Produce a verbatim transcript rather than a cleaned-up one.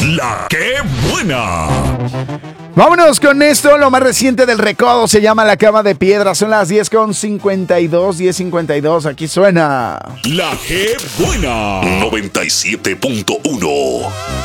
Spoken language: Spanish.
La que buena. Vámonos con esto, lo más reciente del recodo se llama La Cama de Piedra. Son las diez con cincuenta y dos, diez cincuenta y dos, aquí suena La que buena. noventa y siete punto uno.